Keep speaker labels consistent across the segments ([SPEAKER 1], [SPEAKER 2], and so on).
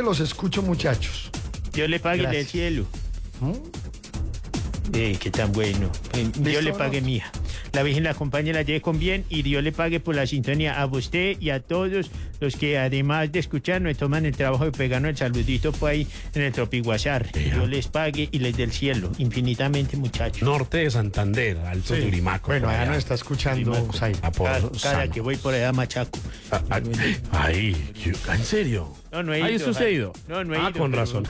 [SPEAKER 1] los escucho, muchachos.
[SPEAKER 2] Dios le pague
[SPEAKER 1] Gracias.
[SPEAKER 2] del cielo.
[SPEAKER 1] ¿Mm?
[SPEAKER 2] Qué tan bueno. Dios le
[SPEAKER 1] ¿Listo,
[SPEAKER 2] pague,
[SPEAKER 1] no?
[SPEAKER 2] mija. La Virgen la acompañe, la lleve con bien y Dios le pague por la sintonía a usted y a todos los que además de escucharnos toman el trabajo de pegarnos el saludito por ahí en el Tropiguazar. Dios les pague y les dé el cielo infinitamente, muchachos.
[SPEAKER 3] Norte de Santander, Alto
[SPEAKER 1] Sí.
[SPEAKER 3] Turimaco.
[SPEAKER 1] Bueno,
[SPEAKER 3] por
[SPEAKER 1] allá
[SPEAKER 3] allá.
[SPEAKER 1] nos está escuchando
[SPEAKER 2] Turimaco.
[SPEAKER 1] Zay.
[SPEAKER 3] Apodo
[SPEAKER 2] Cada
[SPEAKER 3] Sano.
[SPEAKER 2] que voy por allá machaco.
[SPEAKER 3] Ahí, ¿en serio?
[SPEAKER 2] No he ido.
[SPEAKER 3] ¿Ahí usted ha ido?
[SPEAKER 2] No he
[SPEAKER 3] Ah,
[SPEAKER 2] ido.
[SPEAKER 3] con
[SPEAKER 2] pero-
[SPEAKER 3] razón.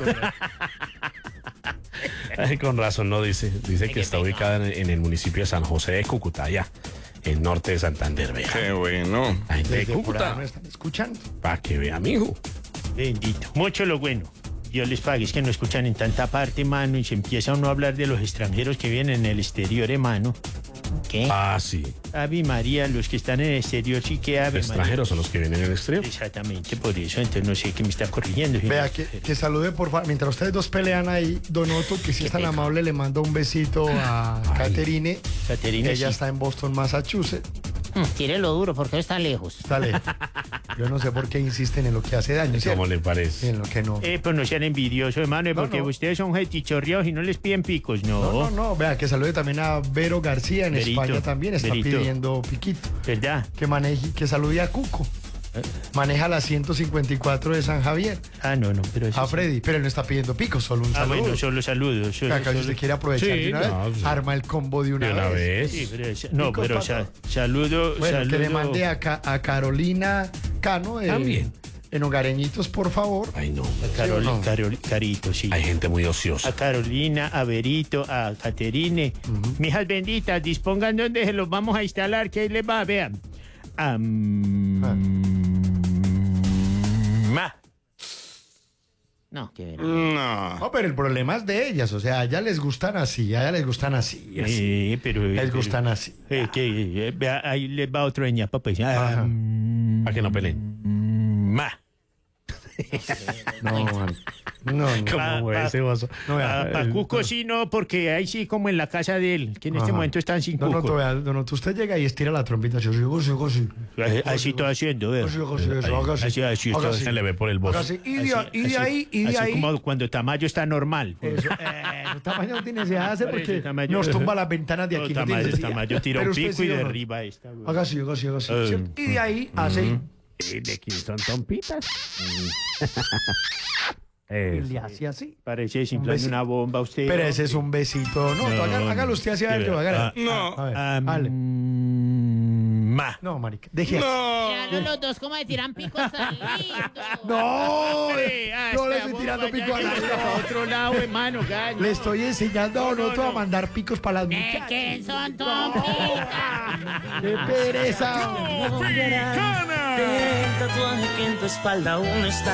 [SPEAKER 3] Ay, con razón, no dice. Dice que está ubicada en el municipio de San José de Cúcuta, allá, en norte de Santander, vea.
[SPEAKER 4] Qué bueno.
[SPEAKER 3] La gente de
[SPEAKER 1] Desde por allá
[SPEAKER 3] Cúcuta,
[SPEAKER 1] nos están escuchando.
[SPEAKER 3] para que vea, mijo.
[SPEAKER 2] Bendito. Mucho lo bueno. Dios les pague. Es que no escuchan en tanta parte, mano, y se empieza uno a hablar de los extranjeros que vienen en el exterior, hermano. ¿Qué?
[SPEAKER 3] Ah, sí.
[SPEAKER 2] Ave María, los que están en el exterior sí que ave María.
[SPEAKER 3] Extranjeros son los que vienen en el exterior.
[SPEAKER 2] Exactamente, por eso. Entonces no sé qué me está corrigiendo.
[SPEAKER 1] Vea, que salude, por favor. Mientras ustedes dos pelean ahí, Don Otto, que si es tan amable, le mando un besito a Caterine.
[SPEAKER 2] Caterina,
[SPEAKER 1] Ella
[SPEAKER 2] sí.
[SPEAKER 1] está en Boston, Massachusetts.
[SPEAKER 5] Tírelo duro porque está lejos.
[SPEAKER 1] Dale. Yo no sé por qué insisten en lo que hace daño, ¿cierto?
[SPEAKER 3] ¿Cómo le
[SPEAKER 1] Y
[SPEAKER 3] parece?
[SPEAKER 1] en lo que no.
[SPEAKER 2] Pues no sean envidiosos, hermano,
[SPEAKER 1] No,
[SPEAKER 2] porque
[SPEAKER 1] no.
[SPEAKER 2] ustedes son jetichorreados y no les piden picos, no.
[SPEAKER 1] No. Vea, que salude también a Vero García en
[SPEAKER 2] Verito,
[SPEAKER 1] España también. Está
[SPEAKER 2] Verito.
[SPEAKER 1] pidiendo piquito.
[SPEAKER 2] ¿Verdad?
[SPEAKER 1] Que salude a Cuco. Maneja la 154 de San Javier.
[SPEAKER 2] No, pero eso
[SPEAKER 1] A
[SPEAKER 2] sí.
[SPEAKER 1] Freddy, pero él no está pidiendo pico, solo un saludo.
[SPEAKER 2] Bueno, solo saludos.
[SPEAKER 1] Acá si usted quiere aprovechar
[SPEAKER 3] Sí,
[SPEAKER 1] de una
[SPEAKER 3] no,
[SPEAKER 1] vez,
[SPEAKER 3] sí.
[SPEAKER 1] arma el combo de una
[SPEAKER 3] De una
[SPEAKER 1] vez.
[SPEAKER 2] Sí,
[SPEAKER 3] vez.
[SPEAKER 2] pero no,
[SPEAKER 1] Picos
[SPEAKER 2] pero
[SPEAKER 1] para
[SPEAKER 2] saludo.
[SPEAKER 1] Bueno, que le
[SPEAKER 2] saludo.
[SPEAKER 1] mande a Carolina Cano
[SPEAKER 3] También.
[SPEAKER 1] en Hogareñitos, por favor.
[SPEAKER 3] Ay, no.
[SPEAKER 2] Carito, sí.
[SPEAKER 3] Hay gente muy
[SPEAKER 2] A
[SPEAKER 3] ociosa.
[SPEAKER 2] Carolina, a Berito, a Caterine. Mijas benditas, dispongan donde se los vamos a instalar, que ahí les va, vean.
[SPEAKER 5] No, qué ver.
[SPEAKER 4] No.
[SPEAKER 1] No, pero el problema es de ellas, o sea, a ellas les gustan así, a ellas les gustan así.
[SPEAKER 2] Pero
[SPEAKER 1] Les gustan así.
[SPEAKER 2] vea, ahí les va otro ñapa, pues.
[SPEAKER 1] Ajá.
[SPEAKER 3] Para que no peleen.
[SPEAKER 2] Ma.
[SPEAKER 1] No, man. No.
[SPEAKER 3] ¿Cómo fue ese oso?
[SPEAKER 1] No, vea.
[SPEAKER 2] Para Cuco sí, no, porque ahí sí, como en la casa de él, que en este
[SPEAKER 1] Ajá.
[SPEAKER 2] momento están sin
[SPEAKER 1] No,
[SPEAKER 2] Cuco.
[SPEAKER 1] no, usted llega y estira la trompita. Así.
[SPEAKER 2] Así estoy haciendo, vea. Así
[SPEAKER 1] Haga
[SPEAKER 3] Se le ve por el voz.
[SPEAKER 1] así. Y de ahí.
[SPEAKER 2] Así como cuando Tamayo está normal.
[SPEAKER 1] Eso, Tamayo no tiene necesidad de hacer porque
[SPEAKER 2] Ese Tamayo-
[SPEAKER 1] nos tumba las ventanas de aquí. No tiene necesidad.
[SPEAKER 2] Tamayo tira
[SPEAKER 1] Pero
[SPEAKER 2] un
[SPEAKER 1] usted
[SPEAKER 2] pico
[SPEAKER 1] sí
[SPEAKER 2] y
[SPEAKER 1] o no.
[SPEAKER 2] derriba esta. güey.
[SPEAKER 1] Haga así. ¿Cierto? Y de ahí hace.
[SPEAKER 3] ¿De quién son trompitas?
[SPEAKER 1] Y le hace así.
[SPEAKER 2] Parece desinflando
[SPEAKER 1] besito.
[SPEAKER 2] una bomba usted.
[SPEAKER 1] Pero ese es un besito. No, hágalo usted así a ver, yo hágalo.
[SPEAKER 4] No.
[SPEAKER 1] A ver,
[SPEAKER 2] Ah,
[SPEAKER 1] dale.
[SPEAKER 2] Ma.
[SPEAKER 1] No, marica, deje.
[SPEAKER 4] No.
[SPEAKER 5] Míralo los dos como de tiran picos tan lindos.
[SPEAKER 1] No,
[SPEAKER 2] Hombre,
[SPEAKER 1] no le
[SPEAKER 2] esta
[SPEAKER 1] estoy tirando
[SPEAKER 2] bomba
[SPEAKER 1] pico a
[SPEAKER 2] ya
[SPEAKER 1] nadie.
[SPEAKER 2] llega para otro lado, hermano, gallo.
[SPEAKER 1] Le estoy enseñando a Donoto a mandar picos para las
[SPEAKER 5] ¿De
[SPEAKER 1] muchachas.
[SPEAKER 5] qué son trompitas?
[SPEAKER 1] ¡Qué pereza!
[SPEAKER 6] El tatuaje que en tu espalda aún está